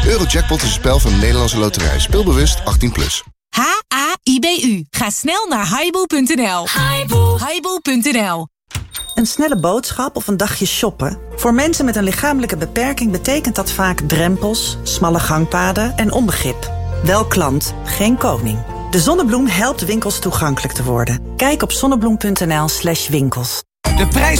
Eurojackpot is een spel van de Nederlandse Loterij. Speelbewust 18+. H-A-I-B-U. Ga snel naar Haibo.nl. Haibo.nl. Een snelle boodschap of een dagje shoppen? Voor mensen met een lichamelijke beperking betekent dat vaak drempels, smalle gangpaden en onbegrip. Wel klant, geen koning. De Zonnebloem helpt winkels toegankelijk te worden. Kijk op zonnebloem.nl/winkels. De prijs